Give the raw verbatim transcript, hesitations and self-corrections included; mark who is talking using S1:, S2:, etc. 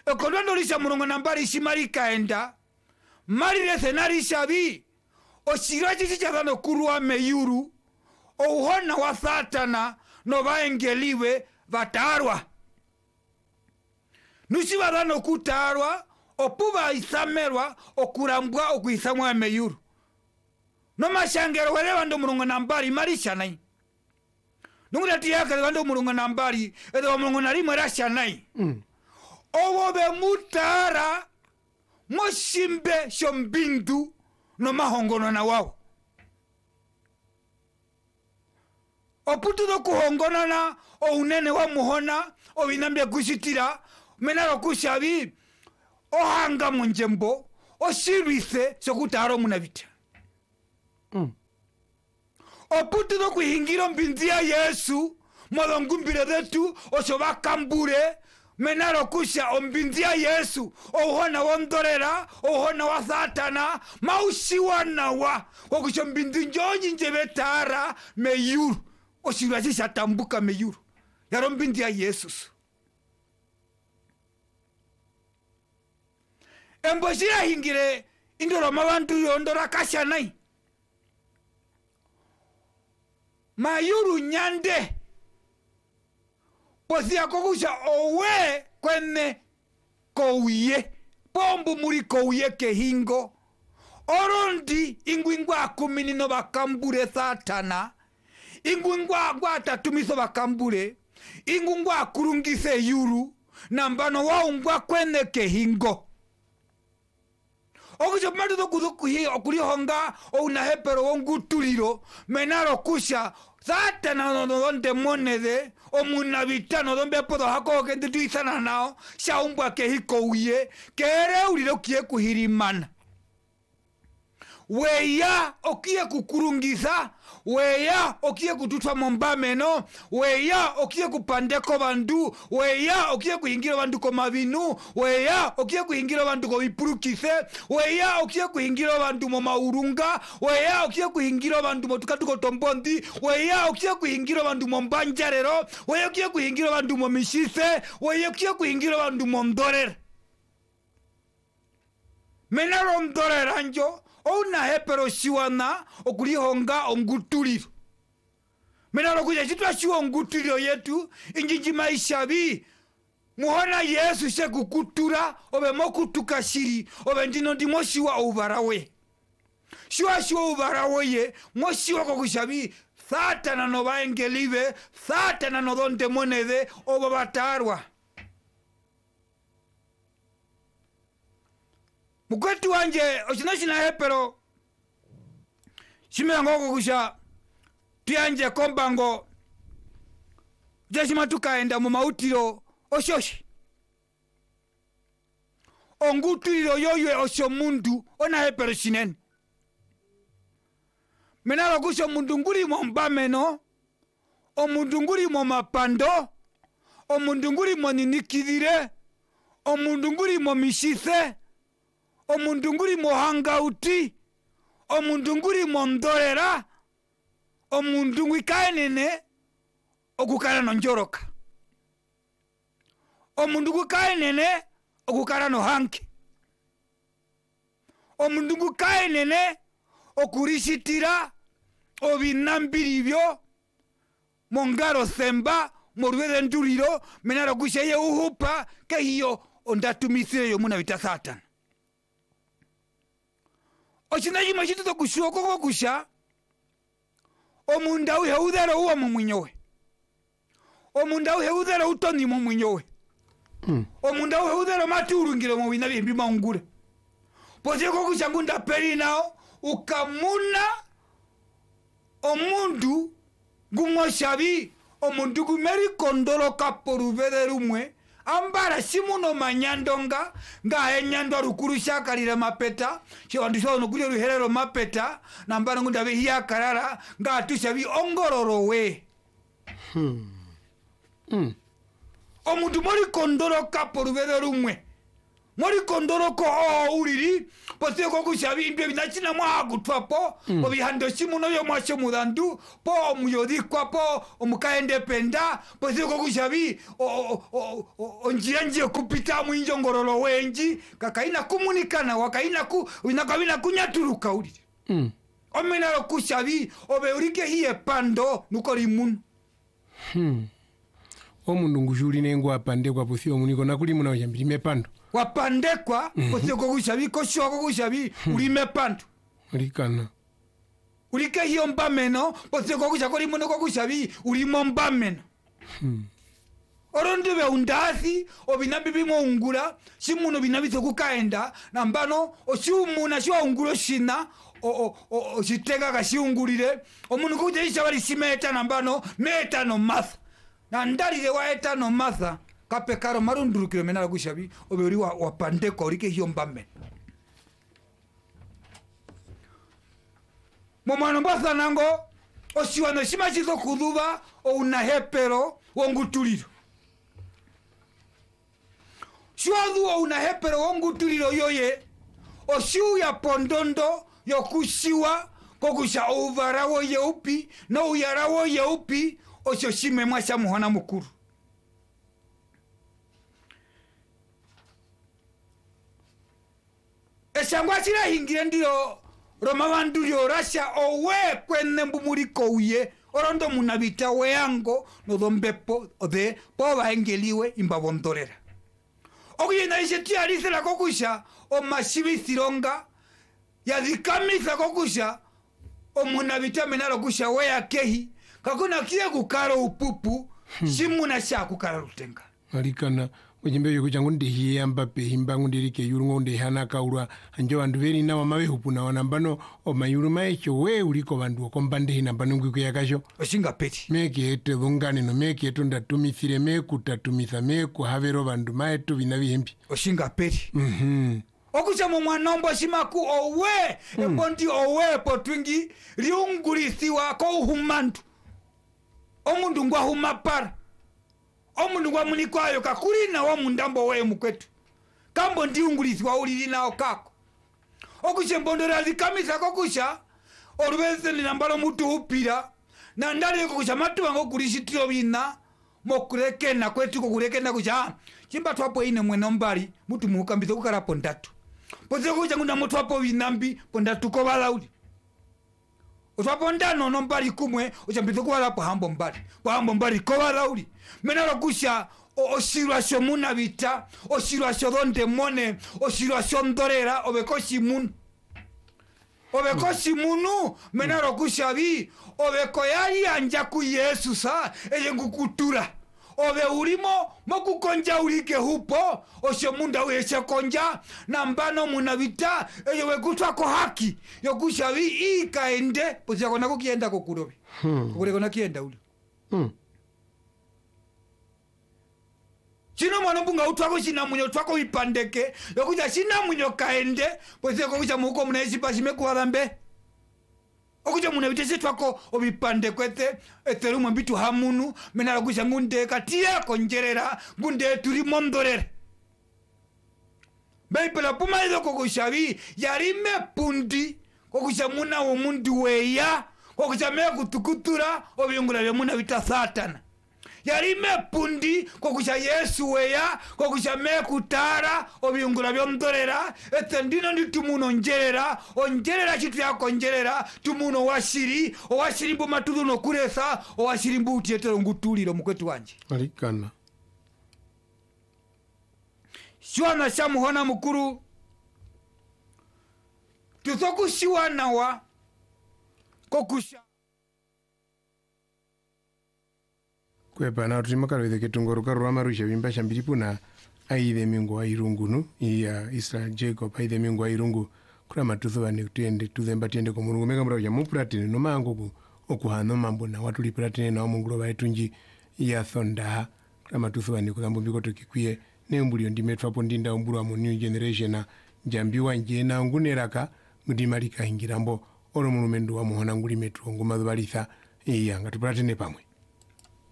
S1: Ekolwando lisha mulungu nambari shimarika enda. Mari rese nari shabi. O shiraji chichazano kuruwa meyuru. O uhona wa satana no vaengeliwe vatarwa. Nushi vadano kutarwa. O puva isamerwa. O kurambwa o kuisamwa meyuru. No mashangero wale wando mulungu nambari marisha nai. Nungula tiyaka wando mulungu nambari. Edo mulungu narimu rasha nai. Mm. Owo be mutara. Moshimbe shombindu. No mahongono na wao. O putu do kuhongono na. O unene wa muhona. O vinambia kushitira. Menaro kushavi. O hanga munjembo. O shirwise. Sokutaro munavita. Mm. Oputu do kuhingiro mbinzia Yesu modongumbire detu osoba kambure menaro kusha ombinzia Yesu ohona wondorera ohona wa satana maushiwana wa okusha mbinzi njonji njebetara meyuru oshirwazisha tambuka meyuru yaro mbinzia Yesu emboshira hingire indoro mabantu yondora kasha nai mayuru nyande posia kokusha owe kwene kouye pombu muri kouye kehingo orondi ingwingwa kumini no bakambure satana ingwingwa gwa tatumiso bakambure ingwingwa kurungise yuru nambano waungwa kwene kehingo okusha madu do kudukuhi okurihonga ounahepero wongutuliro menaro kusha satana no donde monede o munavitano donde podo hako ke ndituisana nao shaumbwa ke hiko uye kere uliro kie kuhirimana weya okie kukurungisa weya okie kututwa mombameno weya okie kupandeko bandu weya okie kuhingira bandu ko mabinu weya okie kuhingira bandu ko bipurukise weya okie kuhingira bandu mo maurunga weya okie kuhingira bandu mo tukatuko tombondi weya okie kuhingira bandu mo mbanjarero weya okie kuhingira bandu mo mishise weya okie kuhingira bandu mo ndorere menaro ndorere anjo Ona hepero shiwana okulihonga ongutuliro. Menalo kuja chitwa shiwa ongutuliro yetu injinji maisha bi. Muhona Yesu she kukutura obe mokutuka shiri obe ndino ndi moshiwa uvarawe. Shiwa shiwa uvarawe ye moshiwa kukushabi satana no baengelive satana no donde monede oba batarwa. Mukwetu wanje oshinoshina hepero shime ngoko kusha tuyanje kombango jeshima tukaenda mu mautiro oshoshi ongutiro yoywe osho mundu ona hepero shinene menalo kusho mundu nguri mo mbameno o mundu nguri mo mapando o mundu nguri mo ninikidire o mundu nguri mo mishise omundu nguri mo hangauti omundu nguri mo ndorera omundu ngwikaenene okukara no njoroka omundu ngwikaenene okukara no hanki omundu ngwikaenene okurishitira obinambiribyo mongaro semba morwede nduriro menaro kusheye uhupa kehiyo ondatumisire yo muna vita satana Ochinaji mashito to kushuo koko kusha omunda uhe udhero uwa mumwinyowe omunda uhe udhero utoni mumwinyowe mm. omunda uhe udhero mati urungile mwina bimbi maungure poze koko kusha ngunda peri nao ukamuna omundu gumoshabi omundu gumeri kondolo kaporu vede rumwe ambara simuno manyandonga nga enyando rukuru shakarira mapeta shiwanduso no kuri ruherero mapeta nambara ngunda be hiya karara nga tushabi ongororo we hmm hmm omuntu mori kondoro kaporu vede rumwe Mori kondoroko o uliri pote ko kushabi imbe binachina mwa gutwapo mm. obihando simu no yo mwashe mudandu po omuyodi kwapo omukaende penda pote ko kushabi o o onjianje kupita mwinjo ngorolo wenji kakaina kumunikana wakaina ku winakabina kunyaturuka uliri mm. omena ro kushabi obeurike hiye pando nukori mun
S2: hmm. omundu ngujuli nengo apande kwa pusi omuniko nakuli muna ojambirime pando
S1: wapandekwa mm -hmm. pote ko kushabi ko shoko kushabi hmm. ulime pando
S2: ulikana
S1: ulike hiyo mbameno pote ko kushabi ko limuno ko kushabi ulimo mbameno hmm. Orondi be undasi obinabi bimo ungula simuno binabi kukaenda nambano oshumuna shwa ungulo shina o o o shitega kashiungulire omuntu kuje ishabali simeta nambano meta no math na ndalire waeta no matha kapekaro marundurukiro menala kushabi oberi wa wapande ko rike hiyo mbame momano mbasa nango oshiwano shimachizo kuduba o unahepero wongutuliro shwadu o unahepero wongutuliro yoye oshiu ya pondondo yokushiwa kokusha ovarawo yeupi no uyarawo yeupi osho shime mwasha muhona mukuru esangwa sira hingire ndio Roma bandulio rasha owe kwenne mbumuriko uye orondo munabita weango no dombepo ode poba engeliwe imbabondorera oguye na isheti alise la kokusha o mashibi sironga ya dikamisa kokusha o munabita menalo kusha wea kehi kakuna kie kukaro upupu hmm. simuna sha kukara rutenga
S2: alikana ojimbe yo kujangu ndihiye ambape himbangu ndirike yurungo ndihana kaurwa anjo bandu beri na mamawe hupuna wanambano o mayuruma echo we uliko bandu okombande hinambano ngwiko yakasho
S1: oshinga peti
S2: meke ete dhungane no meke eto ndatumithire meku tatumisa meku havero bandu maetu binabi hempi
S1: oshinga peti
S2: mhm mm
S1: okucha mu mwanombo shimaku owe mm. ebondi owe potwingi liungulisiwa ko humandu omundu ngwa humapara omundu ngwa munikwayo kakulina wa mundambo we mukwetu kambo ndiungulisiwa ulili nao kako okucha mbondora likamisa kokusha olubeze linambalo mutu upira na ndali kokusha matu wango kulishitiro bina mokurekena kwetu kukurekena kusha chimba twapo ine mwenombali mutu mukambize kukara pondatu poze kuja ngunda mutu wapo binambi pondatu ko balauli otwapo ndano nombali kumwe ochambize kuwala po hambo mbali po hambo mbali ko balauli menalo kusha oshirwa sho muna bita oshirwa sho donde mone oshirwa sho ndorera obekoshi munu obekoshi munu menalo kusha bi obeko yali anja ku Yesu sa eye ngukutura obe urimo mokukonja ulike hupo osho munda weche konja nambano munabita eye wekutwa ko haki yokusha bi ikaende pozya kona kukienda kokurobi hmm. kule kona kienda uli hmm. Chino mwana mbunga utwako china munyo twako ipandeke yokuja china munyo kaende pozya kokuja muko munaishi pasime kuwarambe okuja muna bitese twako obipande kwete eteru mbitu hamunu menala kusha ngunde katia konjerera ngunde turi mondorera beipela puma izo kokushabi yarime pundi kokusha muna wo mundu weya kokusha me kutukutura obyungula bya muna bita satana yarime pundi kokusha Yesu weya kokusha me kutara obyungula byondorera etendino ndi tumuno njerera onjerera chitu yako njerera tumuno washiri owashiri mbo matudu no kuresa owashiri mbo utietero ngutuliro mukwetu wanje
S2: alikana
S1: shwana shamuhona mukuru tuzokushiwana wa kokusha
S2: kwepa na tulimakaro ide ketungoro karura marusha bimba shambiripuna aide mingo airungunu ya Israel Jacob aide mingo airungu kura matuzo bane tuende tuzemba tiende ko mungu mega muraja mu pratine no mango ku okuhano mambo na watu li pratine na mungu roba etunji ya thonda kura matuzo bane ko kambo biko tokikwie ne mbulio ndimetwa ndinda umburu wa new generation na jambiwa nje na nguneraka mudimalika ingirambo oro munumendo wa muhona nguli metro nguma balisa iya ngatupratine pamwe